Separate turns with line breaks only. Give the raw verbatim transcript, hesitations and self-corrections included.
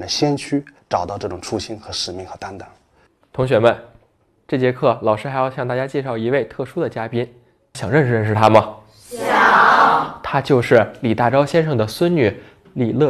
的先驱找到这种初心和使命和担当。
同学们，这节课老师还要向大家介绍一位特殊的嘉宾，想认识认识他吗？
想。
他就是李大钊先生的孙女李乐